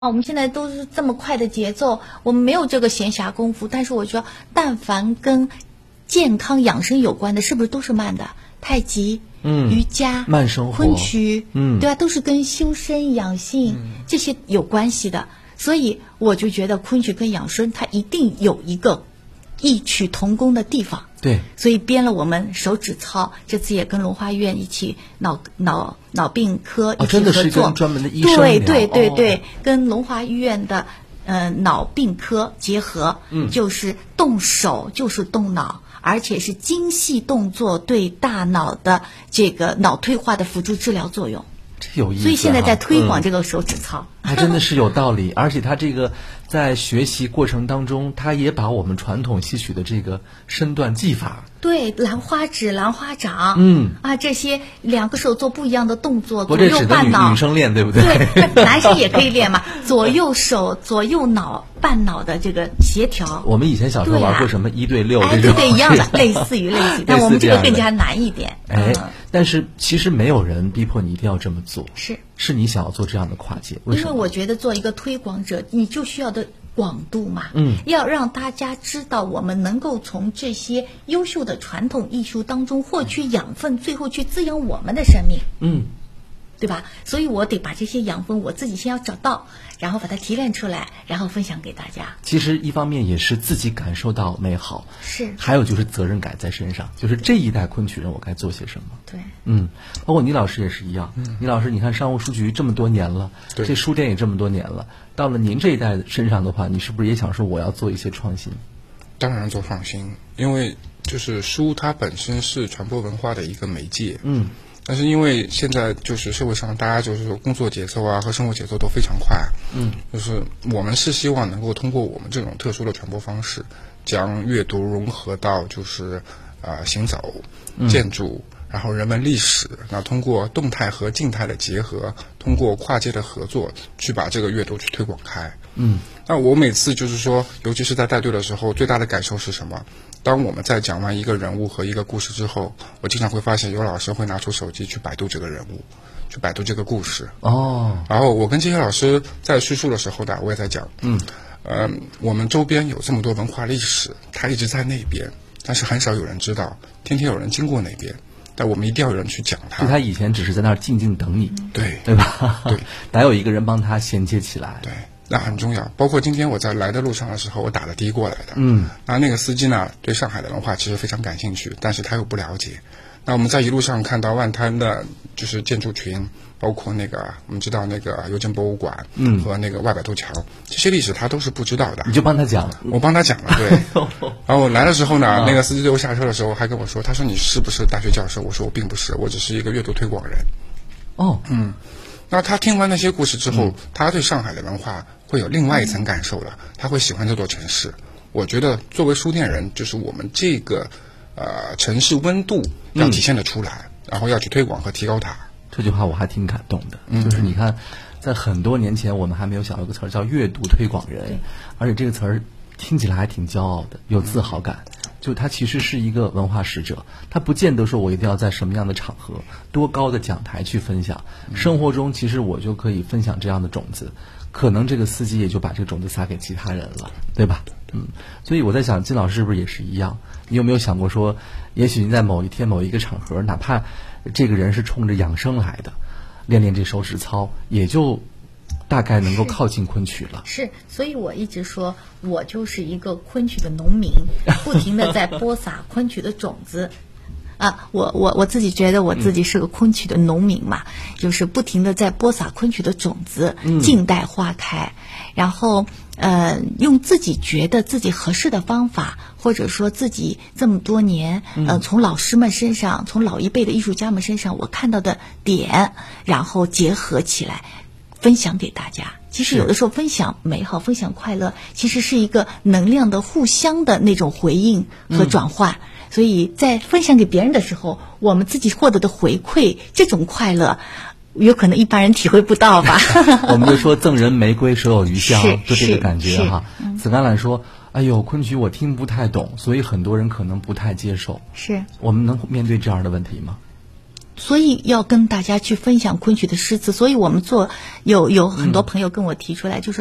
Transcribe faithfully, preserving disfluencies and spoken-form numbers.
我们现在都是这么快的节奏，我们没有这个闲暇功夫。但是我觉得，但凡跟健康养生有关的，是不是都是慢的？太极、 嗯、 瑜伽、 慢生活、 昆曲， 嗯， 对吧？都是跟修身养性、嗯、这些有关系的。所以我就觉得昆曲跟养生，它一定有一个异曲同工的地方。 对， 所以编了我们手指操，这次也跟龙华院一起脑脑脑病科一起合作，哦、 真的是跟专门的医生对对对对， 哦、 跟龙华医院的呃脑病科结合， 嗯， 就是动手就是动脑，而且是精细动作对大脑的这个脑退化的辅助治疗作用。 这有意思、啊， 所以现在在推广这个手指操， 还、嗯、真的是有道理。而且他这个在学习过程当中，他也把我们传统戏曲的这个身段技法， 对，兰花指、兰花掌， 嗯啊，这些两个手做不一样的动作， 左右半脑， 女生练对不对？ 对，男生也可以练嘛，左右手、左右脑、半脑的这个协调。 我们以前小时候玩过什么一对六这种，哎，对对，一样的，类似于类似于，但我们这个更加难一点。 哎、 嗯， 但是其实没有人逼迫你一定要这么做， 是是你想要做这样的跨界，为什么？ 因为我觉得做一个推广者，你就需要的广度嘛， 嗯， 要让大家知道我们能够从这些优秀的传统艺术当中获取养分，最后去滋养我们的生命， 嗯， 对吧？所以我得把这些养分我自己先要找到，然后把它提炼出来，然后分享给大家。 其实一方面也是自己感受到美好， 是， 还有就是责任感在身上，就是这一代昆曲人我该做些什么。 对， 嗯，包括倪老师也是一样。嗯，倪老师，你看商务书局这么多年了， 对， 这书店也这么多年了，到了您这一代身上的话，你是不是也想说我要做一些创新？ 当然做创新，因为就是书它本身是传播文化的一个媒介。 嗯。 但是因为现在就是社会上大家就是说工作节奏啊和生活节奏都非常快， 嗯， 就是我们是希望能够通过我们这种特殊的传播方式，将阅读融合到就是呃行走、建筑，嗯、然后人文历史，然后通过动态和静态的结合，通过跨界的合作，去把这个阅读去推广开。 嗯， 那我每次就是说，尤其是在带队的时候，最大的感受是什么？当我们在讲完一个人物和一个故事之后，我经常会发现有老师会拿出手机去百度这个人物，去百度这个故事。 哦。 然后我跟这些老师在叙述的时候呢，我也在讲， 嗯， 呃，我们周边有这么多文化历史，它一直在那边，但是很少有人知道，天天有人经过那边，但我们一定要有人去讲它。 就他以前只是在那儿静静等你， 对， 对吧？ 对， 得有一个人帮他衔接起来。 对。那很重要，包括今天我在来的路上的时候，我打了的过来的。 嗯， 那那个司机呢，对上海的文化其实非常感兴趣，但是他又不了解。那我们在一路上看到万滩的，就是建筑群，包括那个我们知道那个邮政博物馆， 嗯， 和那个外摆渡桥，这些历史他都是不知道的。 你就帮他讲， 我帮他讲了，对。然后我来的时候呢，那个司机对我下车的时候还跟我说，他说你是不是大学教授？我说我并不是，我只是一个阅读推广人。 哦， 嗯。那他听完那些故事之后，嗯、他对上海的文化会有另外一层感受了，他会喜欢这座城市。我觉得作为书店人，就是我们这个呃城市温度要体现得出来，嗯、然后要去推广和提高它。 这句话我还挺感动的， 嗯、 就是你看，在很多年前我们还没有想到一个词儿叫阅读推广人，而且这个词儿听起来还挺骄傲的，有自豪感。嗯，就他其实是一个文化使者，他不见得说我一定要在什么样的场合、多高的讲台去分享。生活中其实我就可以分享这样的种子，可能这个司机也就把这个种子撒给其他人了，对吧？嗯，所以我在想，金老师是不是也是一样？你有没有想过说，也许您在某一天、某一个场合，哪怕这个人是冲着养生来的，练练这手指操，也就大概能够靠近昆曲了。 是，所以我一直说，我就是一个昆曲的农民，不停的在播撒昆曲的种子。啊，我我我自己觉得我自己是个昆曲的农民嘛，嗯、就是不停的在播撒昆曲的种子， 嗯、 静待花开，然后呃，用自己觉得自己合适的方法，或者说自己这么多年，呃，从老师们身上，从老一辈的艺术家们身上，我看到的点，然后结合起来。分享给大家，其实有的时候分享美好、分享快乐，其实是一个能量的互相的那种回应和转换。嗯、所以在分享给别人的时候，我们自己获得的回馈，这种快乐，有可能一般人体会不到吧。 我们就说赠人玫瑰，手有余香，就这个感觉哈。 嗯、 紫甘蓝说：“哎呦，昆曲我听不太懂，所以很多人可能不太接受。” 是， 我们能面对这样的问题吗？ 所以要跟大家去分享昆曲的诗词。所以我们做有有很多朋友跟我提出来，就是